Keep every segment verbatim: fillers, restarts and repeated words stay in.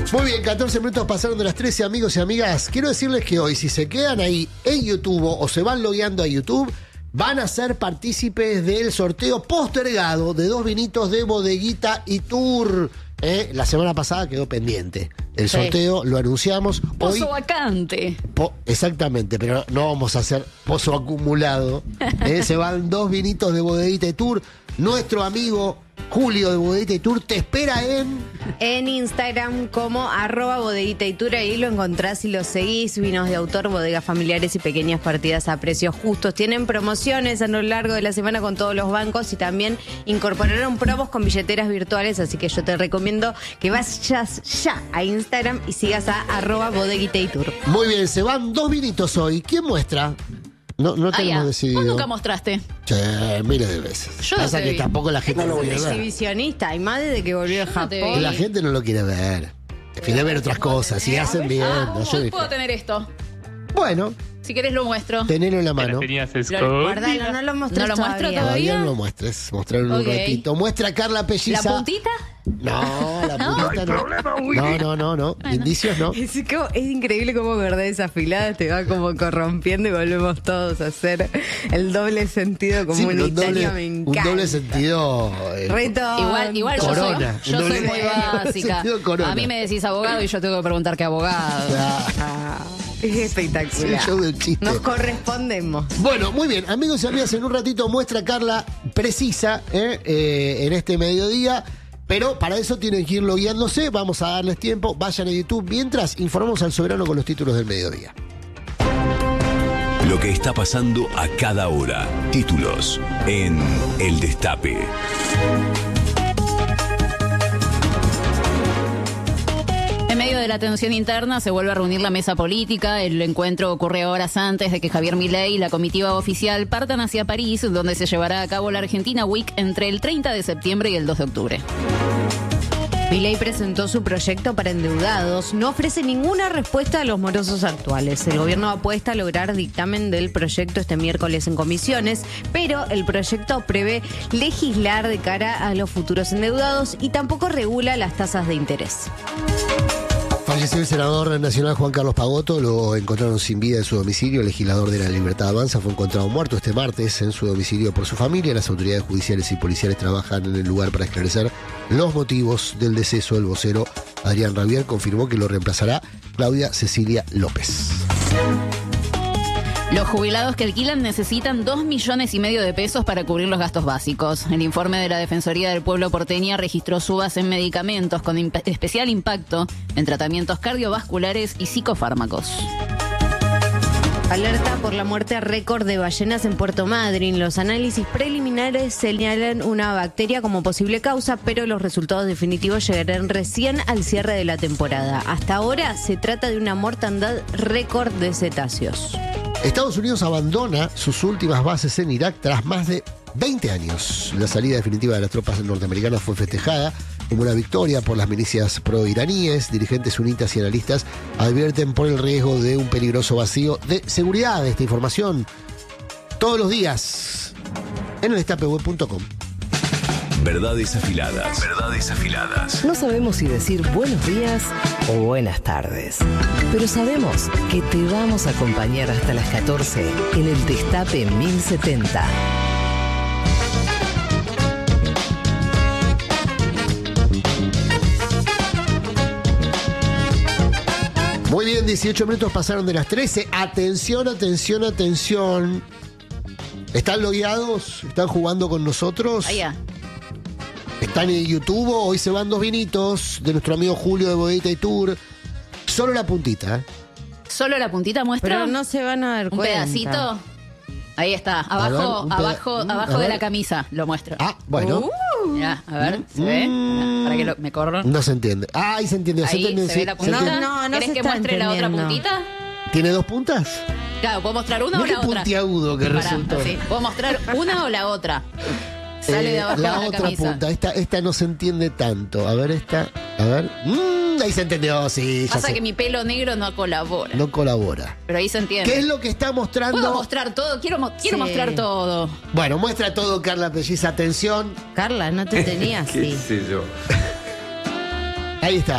Muy bien, catorce minutos pasaron de las trece, amigos y amigas. Quiero decirles que hoy, si se quedan ahí en YouTube o se van logueando a YouTube, van a ser partícipes del sorteo postergado de dos vinitos de Bodeguita y Tour. Eh, la semana pasada quedó pendiente. El Sí. sorteo lo anunciamos. Pozo Hoy, vacante. po- exactamente, pero no vamos a hacer pozo acumulado. Eh, se van dos vinitos de Bodeguita y Tour. Nuestro amigo Julio de Bodeguita y Tour te espera en... En Instagram como arroba bodeguita y tour, ahí lo encontrás y lo seguís. Vinos de autor, bodegas familiares y pequeñas partidas a precios justos. Tienen promociones a lo largo de la semana con todos los bancos y también incorporaron promos con billeteras virtuales, así que yo te recomiendo que vayas ya a Instagram y sigas a arroba bodeguita y tour. Muy bien, se van dos vinitos hoy. ¿Quién muestra? No, no Ah, tenemos ya. decidido. Vos nunca mostraste. Che, miles de veces. Yo no Pasa te que vi. tampoco la gente no lo quiere ver. Exhibicionista, y más desde que volvió a Yo no te Japón. vi. La gente no lo quiere ver. Quiere ver otras cosas. Si hacen bien. Ah, no, yo puedo, dije. puedo tener esto. Bueno, Si querés lo muestro. tenelo en la Te mano. la tenías Lo- escondida. Guardalo, no lo mostré ¿No lo muestro todavía. Todavía todavía? no lo muestres. Mostrarlo en Ok. un ratito. Muestra Carla ¿La Pelliza. puntita? No, la ¿No? puntita no. No, no, no, no. Indicios no. Es, como- es increíble cómo verdad desafiladas te va como corrompiendo y volvemos todos a hacer el doble sentido Sí, pero un comunitario. doble, Me un encanta. doble sentido. eh, Reto. Igual, igual yo soy, Corona. yo Un soy doble- muy básica. sentido corona. A mí me decís abogado y yo tengo que preguntar qué abogado. ah, Ah, es sí, espectacular. el show del chiste. Nos correspondemos. Bueno, muy bien, amigos y amigas, en un ratito muestra Carla precisa eh, eh, en este mediodía, pero para eso tienen que ir logueándose, vamos a darles tiempo, vayan a YouTube, mientras informamos al soberano con los títulos del mediodía. Lo que está pasando a cada hora. Títulos en El Destape. En medio de la tensión interna se vuelve a reunir la mesa política. El encuentro ocurre horas antes de que Javier Milei y la comitiva oficial partan hacia París, donde se llevará a cabo la Argentina Week entre el treinta de septiembre y el dos de octubre. Milei presentó su proyecto para endeudados. No ofrece ninguna respuesta a los morosos actuales. El gobierno apuesta a lograr dictamen del proyecto este miércoles en comisiones, pero el proyecto prevé legislar de cara a los futuros endeudados y tampoco regula las tasas de interés. Falleció el senador nacional Juan Carlos Pagotto, lo encontraron sin vida en su domicilio. El legislador de la Libertad Avanza fue encontrado muerto este martes en su domicilio por su familia. Las autoridades judiciales y policiales trabajan en el lugar para esclarecer los motivos del deceso. El vocero Adrián Rabier confirmó que lo reemplazará Claudia Cecilia López. Los jubilados que alquilan necesitan dos millones y medio de pesos para cubrir los gastos básicos. El informe de la Defensoría del Pueblo porteña registró subas en medicamentos con imp- especial impacto en tratamientos cardiovasculares y psicofármacos. Alerta por la muerte récord de ballenas en Puerto Madryn. Los análisis preliminares señalan una bacteria como posible causa, pero los resultados definitivos llegarán recién al cierre de la temporada. Hasta ahora se trata de una mortandad récord de cetáceos. Estados Unidos abandona sus últimas bases en Irak tras más de veinte años. La salida definitiva de las tropas norteamericanas fue festejada como una victoria por las milicias pro-iraníes. Dirigentes sunitas y analistas advierten por el riesgo de un peligroso vacío de seguridad. Esta información todos los días en el destape web punto com. Verdades afiladas. Verdades afiladas. No sabemos si decir buenos días o buenas tardes, pero sabemos que te vamos a acompañar hasta las catorce en el Destape mil setenta. Muy bien, dieciocho minutos pasaron de las trece. Atención, atención, atención. ¿Están logueados? ¿Están jugando con nosotros? Allá. Están en YouTube. Hoy se van dos vinitos de nuestro amigo Julio de Bodeguita y Tour. Solo la puntita, ¿eh? Solo la puntita muestra. Pero no se van a dar un cuenta. pedacito. Ahí está, A ver, abajo, un peda- abajo, mm, abajo a de ver. la camisa lo muestro. Ah, bueno. Mirá, a ver, ¿se ve? Mm. Para que lo- me corro. No se entiende. Ah, ahí se entiende. se Ahí entiende, se sí, ve la se puntita. entiende. No, no ¿Querés se que está muestre la otra entendiendo. puntita? ¿Tiene dos puntas? Claro, ¿puedo mostrar una Mirá o la qué otra? puntiagudo que Pará, resultó. sí. ¿Puedo mostrar una o la otra? Sale Eh, de abajo la de la otra camisa. punta. Esta, esta no se entiende tanto. A ver, esta. A ver. Mm, ahí se entendió, sí. Ya Pasa sé. que mi pelo negro no colabora. No colabora. Pero ahí se entiende. ¿Qué es lo que está mostrando? ¿Puedo mostrar todo? Quiero, mo- quiero Sí. mostrar todo. Bueno, muestra todo, Carla Pelliza. Atención. Carla, no te tenía así. ¿Qué sé yo? Ahí está.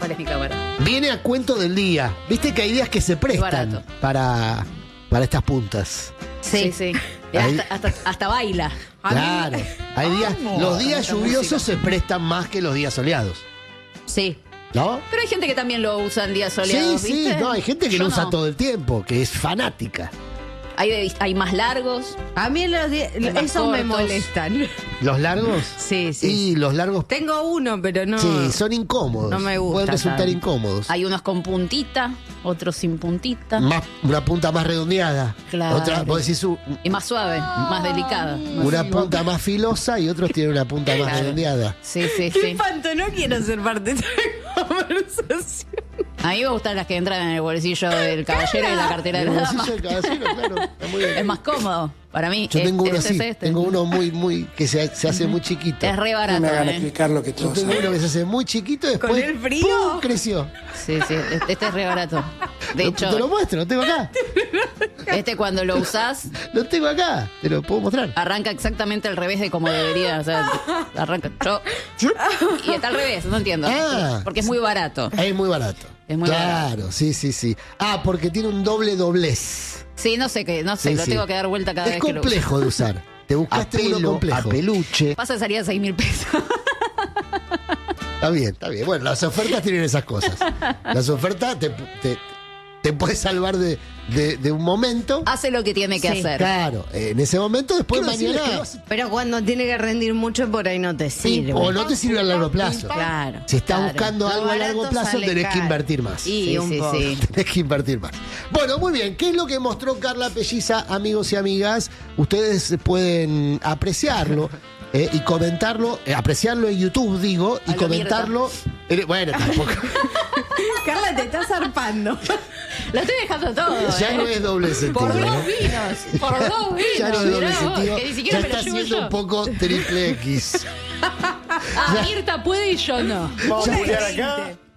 ¿Cuál es mi cámara? Viene a cuento del día. Viste que hay días que se prestan barato. para, para estas puntas. Sí, sí. Y Ahí- Hasta, hasta, hasta baila. A mí- Claro. Hay días, los días esta lluviosos música. se prestan más que los días soleados. Sí. ¿No? Pero hay gente que también lo usa en días soleados, sí, ¿viste? sí, no, hay gente que Yo lo usa no. todo el tiempo, que es fanática. Hay, de- hay más largos. A mí los di- más esos me cortos. molestan. ¿Los largos? Sí, sí. Y los largos, Tengo uno, pero no. sí, son incómodos. no me gusta Pueden resultar tanto. incómodos. Hay unos con puntita, otros sin puntita. Más, una punta más redondeada. Claro. Otra, vos decís, uh, Y más suave, más delicada. una punta más filosa y otros tienen una punta más Claro. redondeada. Sí, sí, Qué sí. espanto, no quiero ser parte de esta conversación. A mí me gustan las que entran en el bolsillo del caballero y la cartera de El la dama. bolsillo del caballero, claro, está muy bien. Es más cómodo para mí. Yo tengo Es- uno ese así, es este. tengo uno muy, muy, que se, se hace muy chiquito. Es re barato. No me hagan ¿eh? explicar lo que Yo todos tengo saben. uno que se hace muy chiquito y después ¿Con el frío? ¡pum! Creció. Sí, sí, este este es re barato. De Lo- hecho, te lo muestro, lo tengo acá. este cuando lo usás, Lo tengo acá, te lo puedo mostrar. arranca exactamente al revés de como debería. O sea, arranca yo. Y está al revés, no entiendo. Ah. Porque es muy barato. Es muy barato. Es muy claro, sí, sí, sí. Ah, porque tiene un doble doblez. Sí, no sé qué, no sé, Sí, lo sí. tengo que dar vuelta cada Es vez que lo uso. complejo de usar. Te buscaste A pelo, uno complejo. a peluche. Pasa que salía seis mil pesos. Está bien, está bien. Bueno, las ofertas tienen esas cosas. Las ofertas te, te, te puedes salvar de, de, de un momento. Hace lo que tiene que Sí, hacer. Claro, en ese momento, después Quiero decirles mañana. que lo hace- Pero cuando tiene que rendir mucho, por ahí no te sirve. O no te sirve a largo plazo. Claro. Si estás claro. buscando Lo algo a largo barato plazo, sale tenés que caro. invertir más. Y Sí, un sí, poco. sí. Tenés que invertir más. Bueno, muy bien. ¿Qué es lo que mostró Carla Pelliza, amigos y amigas? Ustedes pueden apreciarlo eh, y comentarlo, eh, apreciarlo en YouTube, digo, y A lo comentarlo. eh, bueno, tampoco. Carla, te estás zarpando. Lo estoy dejando todo. Ya ¿eh? no es doble sentido. Por ¿no? dos vinos. Por dos vinos. Ya no es doble mirá vos, sentido. que ni siquiera Ya me lo está llevo siendo yo. un poco triple X. Ah, Mirta puede y yo no. Vamos a putear acá.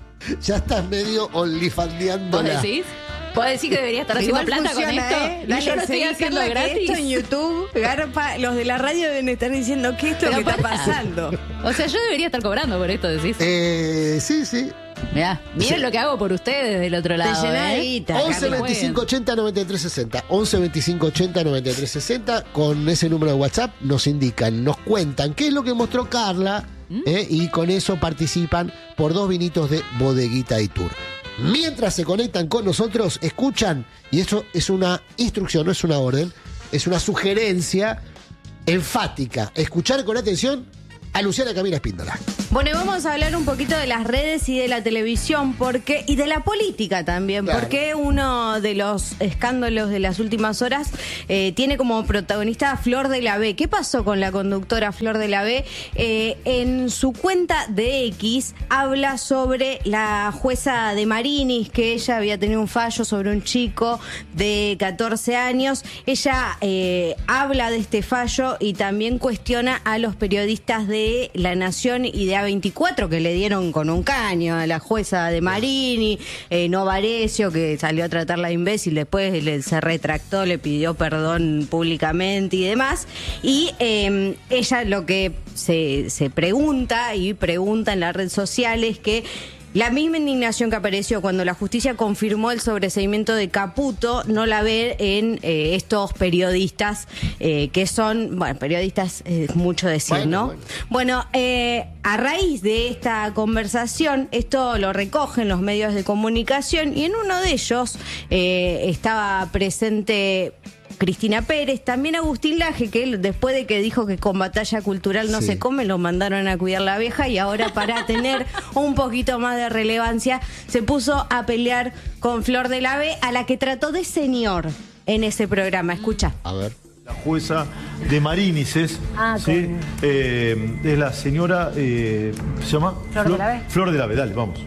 Ya estás medio ¿Vos olifandeándola. decís? ¿Vos decís que debería estar haciendo Igual plata funciona, con esto? ¿eh? Y Dale, yo lo estoy seguí, haciendo Carla, que gratis. Esto en YouTube, garpa, los de la radio deben estar diciendo qué es lo Pero que está pará. pasando. O sea, yo debería estar cobrando por esto, decís. Eh, sí, sí. Mirá, miren Sí. lo que hago por ustedes del otro Te lado. llenás de ¿eh? guita, once Carla. veinticinco ochenta noventa y tres sesenta. once veinticinco ochenta noventa y tres sesenta. Con ese número de WhatsApp nos indican, nos cuentan qué es lo que mostró Carla. eh, y con eso participan por dos vinitos de Bodeguita y Tour. Mientras se conectan con nosotros, escuchan, y eso es una instrucción, no es una orden, es una sugerencia enfática. Escuchar con atención a Luciana Camila Espíndola. Bueno, y vamos a hablar un poquito de las redes y de la televisión, porque y de la política también, Claro. porque uno de los escándalos de las últimas horas eh, tiene como protagonista a Flor de la B. ¿Qué pasó con la conductora Flor de la B? Eh, en su cuenta de X habla sobre la jueza de Marinis, que ella había tenido un fallo sobre un chico de catorce años. Ella eh, habla de este fallo y también cuestiona a los periodistas de La Nación y de A veinticuatro que le dieron con un caño a la jueza de Marini, eh, Novarecio, que salió a tratarla de imbécil, después le- se retractó, le pidió perdón públicamente y demás. Y eh, ella lo que se, se pregunta y pregunta en la red social es que la misma indignación que apareció cuando la justicia confirmó el sobreseimiento de Caputo no la ve en eh, estos periodistas eh, que son, bueno, periodistas es mucho decir, Bueno, ¿no? bueno. Bueno, eh, a raíz de esta conversación, esto lo recogen los medios de comunicación y en uno de ellos eh, estaba presente Cristina Pérez, también Agustín Laje, que él, después de que dijo que con batalla cultural no Sí. se come, lo mandaron a cuidar la vieja y ahora para tener un poquito más de relevancia se puso a pelear con Flor de la B, a la que trató de señor en ese programa. Escucha. A ver. La jueza de Marinis es, Ah, ¿sí? con- Eh, es la señora, eh, ¿se llama? Flor de la B. Flor de la B, dale, vamos.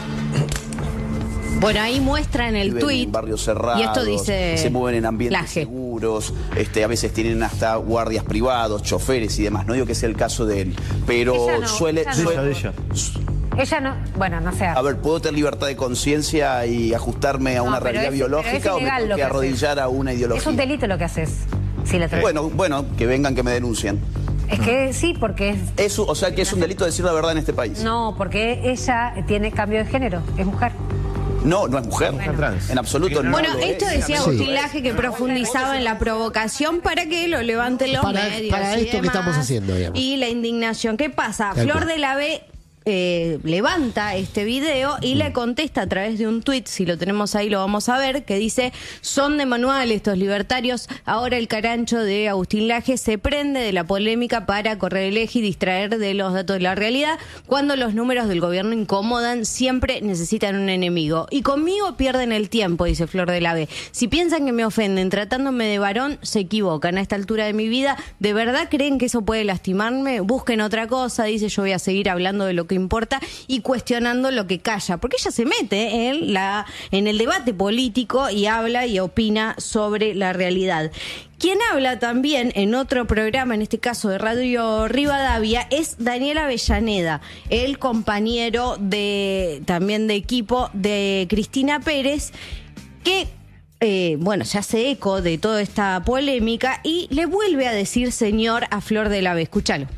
Bueno, ahí muestra en el Viven tuit. en barrios cerrados, Y esto dice se mueven en ambientes Laje. seguros, este, a veces tienen hasta guardias privados, choferes y demás. No digo que sea el caso de él, pero Ella no, suele, ella De no. ella, suele- de ella. Ella no, bueno, no sé. A ver, ¿puedo tener libertad de conciencia y ajustarme a No, una pero realidad es- biológica pero es o me ilegal tengo lo que que arrodillar a una ideología? Es un delito lo que haces. Si la Bueno, bueno, que vengan que me denuncien. Es que sí, porque es... Eso, o sea que es un delito decir la verdad en este país. No, porque ella tiene cambio de género, es mujer. No, no es mujer. trans. En absoluto no. Bueno, lo esto es. decía Sí. Agustín Laje, que profundizaba en la provocación para que lo levanten los Para- medios. para y esto que demás, estamos haciendo, digamos. Y la indignación. ¿Qué pasa? Tal Flor cual. de la B eh, levanta este video y le contesta a través de un tuit, si lo tenemos ahí lo vamos a ver, que dice: son de manual estos libertarios, ahora el carancho de Agustín Laje se prende de la polémica para correr el eje y distraer de los datos de la realidad. Cuando los números del gobierno incomodan, siempre necesitan un enemigo. Y conmigo pierden el tiempo, dice Flor de la B. Si piensan que me ofenden tratándome de varón, se equivocan. A esta altura de mi vida, ¿de verdad creen que eso puede lastimarme? Busquen otra cosa, dice, yo voy a seguir hablando de lo que importa y cuestionando lo que calla, porque ella se mete en la en el debate político y habla y opina sobre la realidad. Quien habla también en otro programa, en este caso de Radio Rivadavia, es Daniel Avellaneda, el compañero de también de equipo de Cristina Pérez, que Eh, bueno, se hace eco de toda esta polémica y le vuelve a decir señor a Flor de la B. Escúchalo.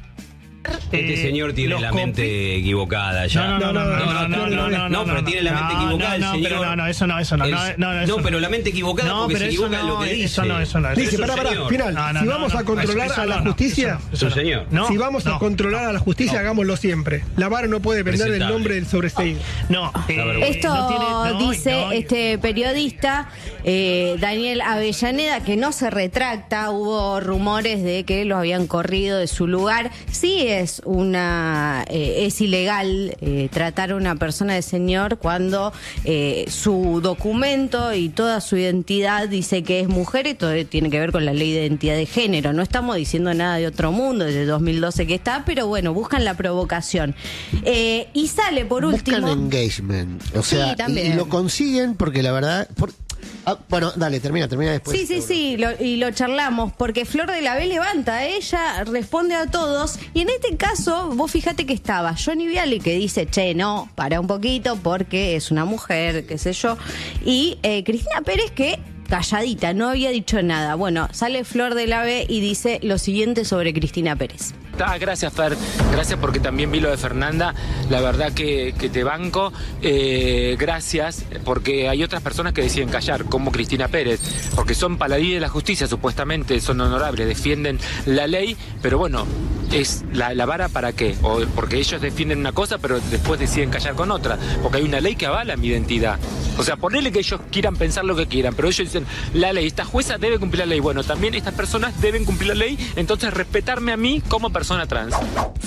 Este señor tiene los la compi- mente equivocada ya. No, no, no, no, no, no, no, no, No, pero tiene la mente no, equivocada no, el no, señor. pero no, no, eso no, eso no, El- no, no, eso no, no. pero la mente equivocada No, porque pero se eso equivoca en lo no, que dice. eso no, eso no, eso Dice, es un pará, pará, señor. final, No, no, si no, vamos no, a controlar eso a la no, no, justicia, eso no, Es eso un no. señor. No, si vamos no, a controlar no, a la justicia, no. hagámoslo siempre. La vara no puede depender del Presentable. nombre del sobreseído. No, eh, Esto no tiene- no, dice no, este periodista eh, Daniel Avellaneda, que no se retracta. Hubo rumores de que lo habían corrido de su lugar. Sí es una eh, es ilegal eh, tratar a una persona de señor cuando eh, su documento y toda su identidad dice que es mujer, y todo tiene que ver con la ley de identidad de género. No estamos diciendo nada de otro mundo, desde dos mil doce que está, pero bueno, buscan la provocación. Eh, y sale por último... Buscan engagement. O Sí, sea, y- también. y, lo consiguen porque la verdad. por- ah, bueno, dale, termina, termina después. Sí, sí, sí, lo- y lo charlamos, porque Flor de la B levanta, ella responde a todos, y en este caso, vos fíjate que estaba Johnny Viale, que dice, che, no, para un poquito, porque es una mujer, qué sé yo, y eh, Cristina Pérez, que calladita, no había dicho nada. Bueno, sale Flor de la B y dice lo siguiente sobre Cristina Pérez. Ah, gracias, Fer. Gracias porque también vi lo de Fernanda. La verdad que, que te banco. Eh, gracias porque hay otras personas que deciden callar, como Cristina Pérez, porque son paladines de la justicia, supuestamente son honorables, defienden la ley, pero bueno, es la, la vara para qué? O porque ellos defienden una cosa, pero después deciden callar con otra, porque hay una ley que avala mi identidad. O sea, ponerle que ellos quieran pensar lo que quieran, pero ellos dicen, la ley, esta jueza debe cumplir la ley. Bueno, también estas personas deben cumplir la ley, entonces respetarme a mí como persona trans.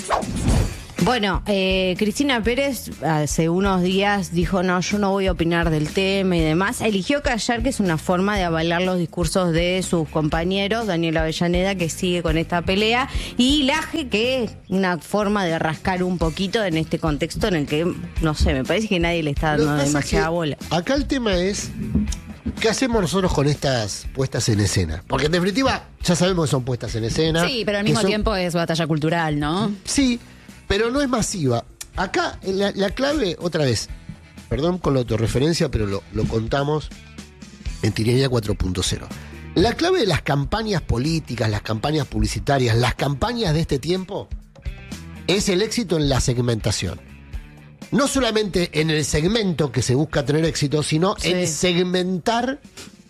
Bueno, eh, Cristina Pérez hace unos días dijo, no, yo no voy a opinar del tema y demás. Eligió callar, que es una forma de avalar los discursos de sus compañeros, Daniel Avellaneda, que sigue con esta pelea, y Laje, que es una forma de rascar un poquito en este contexto en el que, no sé, me parece que nadie le está Lo que dando pasa es demasiada que bola. Acá el tema es, ¿qué hacemos nosotros con estas puestas en escena? Porque en definitiva ya sabemos que son puestas en escena. Sí, pero al que mismo son- tiempo es batalla cultural, ¿no? Sí, pero no es masiva. Acá la, la clave, otra vez, perdón con la autorreferencia, pero lo, lo contamos en Tiranía cuatro punto cero. La clave de las campañas políticas, las campañas publicitarias, las campañas de este tiempo, es el éxito en la segmentación. No solamente en el segmento que se busca tener éxito, sino Sí. en segmentar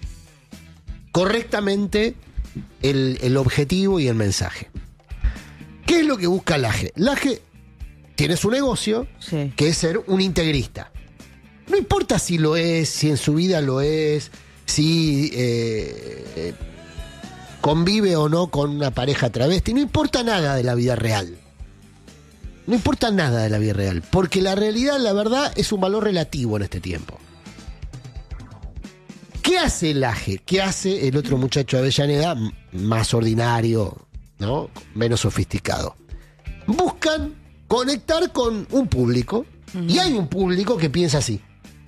correctamente el, el objetivo y el mensaje. ¿Qué es lo que busca Laje? Laje tiene su negocio, Sí. que es ser un integrista. No importa si lo es, si en su vida lo es, si eh, eh, convive o no con una pareja travesti, no importa nada de la vida real. No importa nada de la vida real, porque la realidad, la verdad, es un valor relativo en este tiempo. ¿Qué hace Laje? ¿Qué hace el otro muchacho Avellaneda, m- más ordinario, ¿no? Menos sofisticado? Buscan conectar con un público, y hay un público que piensa así.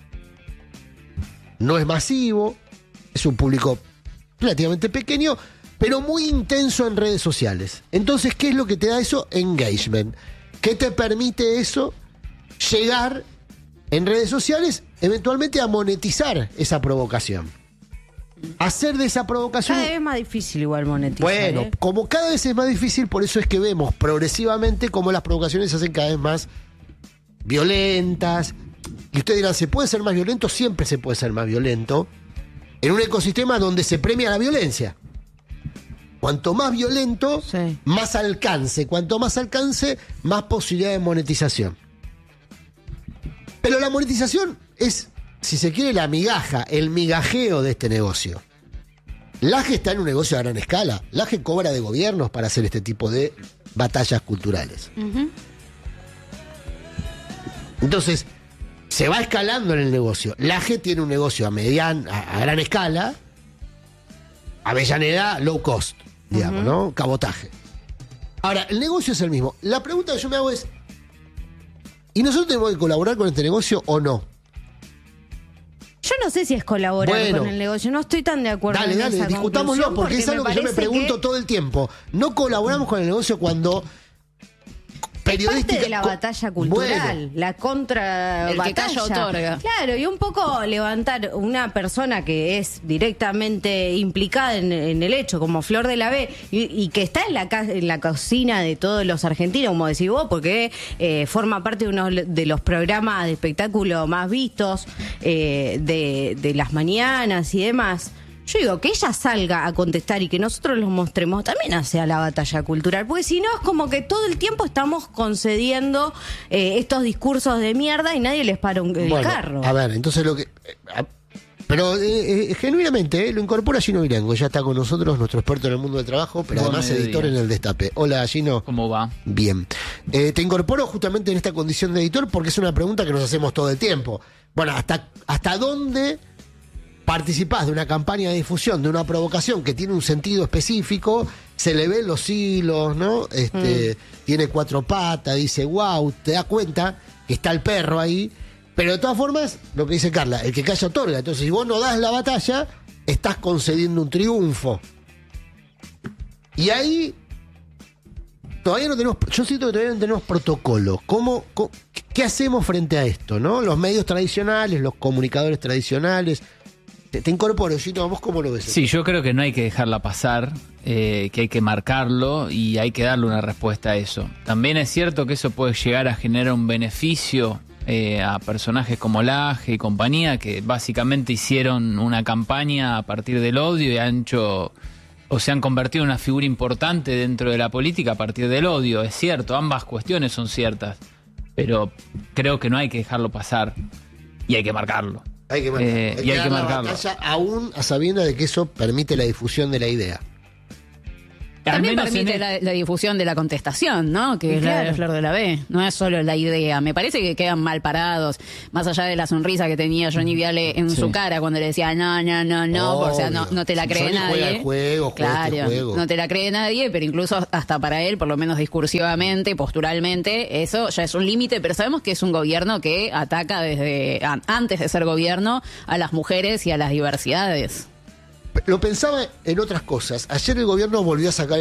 No es masivo, es un público relativamente pequeño, pero muy intenso en redes sociales. Entonces, ¿qué es lo que te da eso? Engagement. ¿Qué te permite eso? Llegar en redes sociales, eventualmente a monetizar esa provocación. hacer de esa provocación... Cada vez es más difícil igual monetizar. Bueno, ¿eh? como cada vez es más difícil, por eso es que vemos progresivamente cómo las provocaciones se hacen cada vez más violentas. Y ustedes dirán, ¿se puede ser más violento? Siempre se puede ser más violento en un ecosistema donde se premia la violencia. Cuanto más violento, Sí. más alcance. Cuanto más alcance, más posibilidad de monetización. Pero la monetización es, si se quiere, la migaja, el migajeo de este negocio. Laje está en un negocio a gran escala. Laje cobra de gobiernos para hacer este tipo de batallas culturales. Ujú. Entonces, se va escalando en el negocio. Laje tiene un negocio a median, a, a gran escala. Avellaneda, low cost, digamos, Ujú. ¿no? Cabotaje. Ahora, el negocio es el mismo. La pregunta que yo me hago es, ¿y nosotros tenemos que colaborar con este negocio o no? Yo no sé si es colaborar Bueno. con el negocio, no estoy tan de acuerdo Dale, en dale, esa discutámoslo, conclusión, porque, es algo que yo me parece pregunto que todo el tiempo. No colaboramos con el negocio cuando es periodística... parte de la co- batalla cultural, Bueno, la contra El que calla otorga. Claro, y un poco levantar una persona que es directamente implicada en, en el hecho, como Flor de la B, y, y que está en la, ca- en la cocina de todos los argentinos, como decís vos, porque eh, forma parte de uno de los programas de espectáculo más vistos eh, de, de las mañanas y demás. Yo digo, que ella salga a contestar y que nosotros los mostremos también hacia la batalla cultural, porque si no es como que todo el tiempo estamos concediendo eh, estos discursos de mierda y nadie les para un, el bueno, carro. a ver, entonces lo que... eh, a- Pero eh, eh, genuinamente, eh, lo incorpora Gino Virengo, ya está con nosotros, nuestro experto en el mundo del trabajo, pero Buen además mediodía. editor en El Destape. Hola, Gino. ¿Cómo va? Bien. Eh, te incorporo justamente en esta condición de editor porque es una pregunta que nos hacemos todo el tiempo. Bueno, ¿hasta, hasta dónde participás de una campaña de difusión, de una provocación que tiene un sentido específico? Se le ven los hilos, ¿no? Este, tiene cuatro patas, dice, wow, te das cuenta que está el perro ahí. Pero de todas formas, lo que dice Carla, el que calla otorga. Entonces, si vos no das la batalla, estás concediendo un triunfo. Y ahí todavía no tenemos, yo siento que todavía no tenemos protocolo. ¿Cómo, cómo- qué hacemos frente a esto, no? Los medios tradicionales, los comunicadores tradicionales. Te, te incorporo, Gino, ¿vos cómo lo ves? Sí, yo creo que no hay que dejarla pasar, eh, que hay que marcarlo y hay que darle una respuesta a eso. También es cierto que eso puede llegar a generar un beneficio eh, a personajes como Laje y compañía, que básicamente hicieron una campaña a partir del odio y han hecho, o se han convertido en una figura importante dentro de la política a partir del odio. Es cierto, ambas cuestiones son ciertas, pero creo que no hay que dejarlo pasar y hay que marcarlo. Hay que marcarlo. Eh, Hay y que hay dar que la marcarlo. batalla aún a sabiendas de que eso permite la difusión de la idea. Al También menos permite en el- la, la difusión de la contestación, ¿no? Que es la de Claro. Flor de la B. No es solo la idea. Me parece que quedan mal parados. Más allá de la sonrisa que tenía Johnny Viale en Sí. su cara cuando le decía no, no, no, no. O sea, no, Obvio. no te la cree Johnny nadie. juega el juego, juega claro, este juego. no te la cree nadie, pero incluso hasta para él, por lo menos discursivamente, posturalmente, eso ya es un límite. Pero sabemos que es un gobierno que ataca desde an- antes de ser gobierno a las mujeres y a las diversidades. Lo pensaba en otras cosas. Ayer el gobierno volvió a sacar